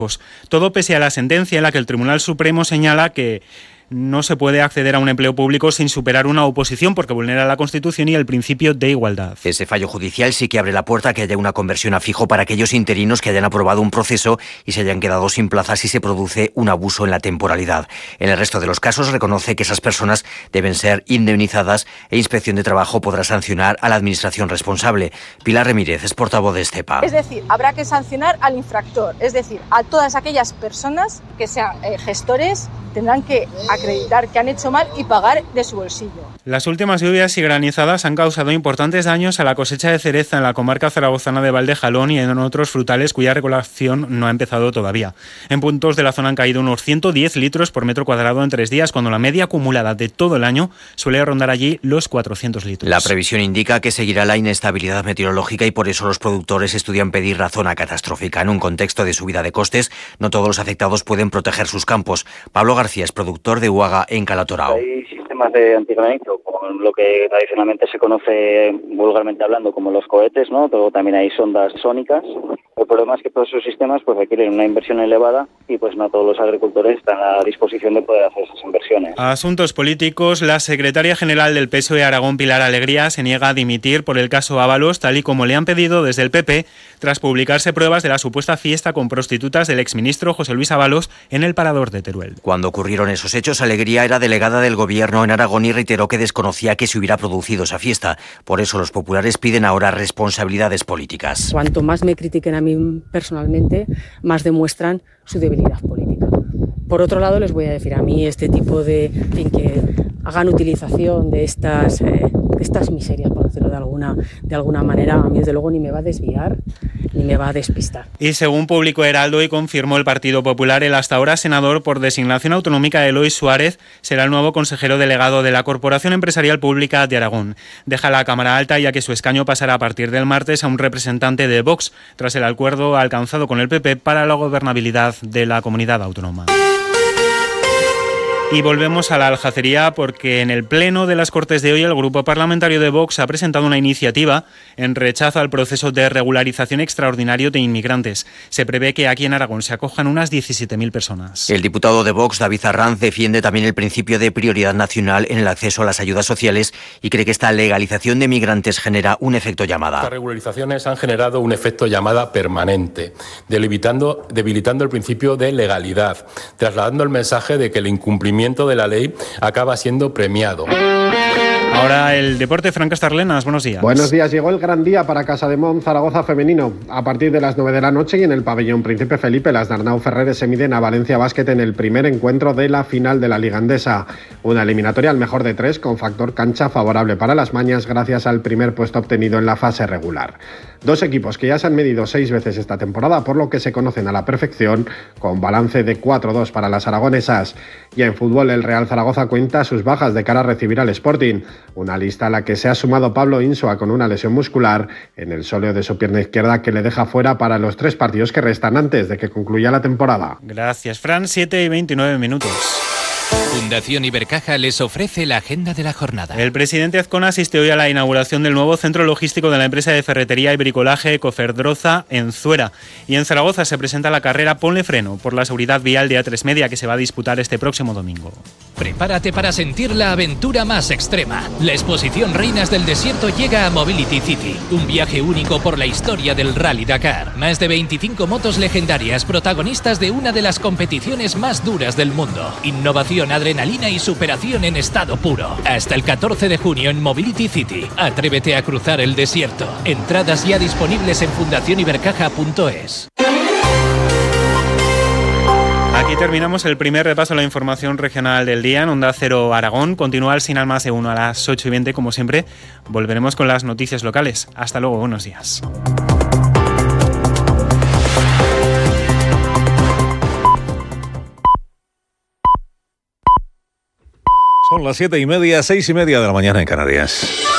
Todo pese a la sentencia en la que el Tribunal Supremo señala que no se puede acceder a un empleo público sin superar una oposición porque vulnera la Constitución y el principio de igualdad. Ese fallo judicial sí que abre la puerta a que haya una conversión a fijo para aquellos interinos que hayan aprobado un proceso y se hayan quedado sin plaza si se produce un abuso en la temporalidad. En el resto de los casos reconoce que esas personas deben ser indemnizadas e Inspección de Trabajo podrá sancionar a la administración responsable. Pilar Remírez es portavoz de Estepa. Es decir, habrá que sancionar al infractor, es decir, a todas aquellas personas que sean gestores tendrán que acreditar que han hecho mal y pagar de su bolsillo. Las últimas lluvias y granizadas han causado importantes daños a la cosecha de cereza en la comarca zaragozana de Valdejalón y en otros frutales cuya recolección no ha empezado todavía. En puntos de la zona han caído unos 110 litros por metro cuadrado en 3 días, cuando la media acumulada de todo el año suele rondar allí los 400 litros. La previsión indica que seguirá la inestabilidad meteorológica y por eso los productores estudian pedir la zona catastrófica. En un contexto de subida de costes, no todos los afectados pueden proteger sus campos. Pablo García es productor de Uaga en Calatorao. Hay sistemas de antigranizo, con lo que tradicionalmente se conoce vulgarmente hablando como los cohetes, ¿no? Luego también hay sondas sónicas. El problema es que todos esos sistemas pues requieren una inversión elevada y pues no todos los agricultores están a disposición de poder hacer esas inversiones. Asuntos políticos. La secretaria general del PSOE Aragón, Pilar Alegría, se niega a dimitir por el caso Ábalos, tal y como le han pedido desde el PP, tras publicarse pruebas de la supuesta fiesta con prostitutas del exministro José Luis Ábalos en el Parador de Teruel. Cuando ocurrieron esos hechos, Alegría era delegada del Gobierno en Aragón y reiteró que desconocía que se hubiera producido esa fiesta. Por eso los populares piden ahora responsabilidades políticas. Cuanto más me critiquen a mí personalmente, más demuestran su debilidad política. Por otro lado, les voy a decir a mí este tipo de que hagan utilización de estas miserias, por decirlo de alguna manera, a mí desde luego ni me va a desviar ni me va a despistar. Y según publicó Heraldo y confirmó el Partido Popular, el hasta ahora senador por designación autonómica Eloy Suárez será el nuevo consejero delegado de la Corporación Empresarial Pública de Aragón. Deja la Cámara Alta ya que su escaño pasará a partir del martes a un representante de Vox, tras el acuerdo alcanzado con el PP para la gobernabilidad de la comunidad autónoma. Y volvemos a la Aljacería porque en el pleno de las Cortes de hoy el grupo parlamentario de Vox ha presentado una iniciativa en rechazo al proceso de regularización extraordinario de inmigrantes. Se prevé que aquí en Aragón se acojan unas 17.000 personas. El diputado de Vox, David Arranz, defiende también el principio de prioridad nacional en el acceso a las ayudas sociales y cree que esta legalización de migrantes genera un efecto llamada. Estas regularizaciones han generado un efecto llamada permanente, debilitando el principio de legalidad, trasladando el mensaje de que el incumplimiento de la ley acaba siendo premiado. Ahora el deporte, Fran Castarlenas, buenos días. Buenos días, llegó el gran día para Casademont Zaragoza femenino. A partir de las 9 de la noche y en el pabellón Príncipe Felipe, las Darnau Ferreres se miden a Valencia Basket en el primer encuentro de la final de la Liga Endesa. Una eliminatoria al mejor de 3 con factor cancha favorable para las mañas gracias al primer puesto obtenido en la fase regular. Dos equipos que ya se han medido 6 veces esta temporada, por lo que se conocen a la perfección, con balance de 4-2 para las aragonesas. Y en fútbol, el Real Zaragoza cuenta sus bajas de cara a recibir al Sporting. Una lista a la que se ha sumado Pablo Insua con una lesión muscular en el sóleo de su pierna izquierda que le deja fuera para los 3 partidos que restan antes de que concluya la temporada. Gracias, Fran. 7:29. Fundación Ibercaja les ofrece la agenda de la jornada. El presidente Azcona asiste hoy a la inauguración del nuevo centro logístico de la empresa de ferretería y bricolaje Ecoferdroza en Zuera. Y en Zaragoza se presenta la carrera Ponle Freno por la seguridad vial de A3 Media que se va a disputar este próximo domingo. Prepárate para sentir la aventura más extrema. La exposición Reinas del Desierto llega a Mobility City, un viaje único por la historia del Rally Dakar. Más de 25 motos legendarias, protagonistas de una de las competiciones más duras del mundo. Innovación, adrenalina y superación en estado puro. Hasta el 14 de junio en Mobility City. Atrévete a cruzar el desierto. Entradas ya disponibles en fundacionibercaja.es. Aquí terminamos el primer repaso a la información regional del día en Onda Cero Aragón. Continúa el Sin Más de 1 a las 8:20, como siempre. Volveremos con las noticias locales. Hasta luego, buenos días. Son las 7:30, 6:30 de la mañana en Canarias.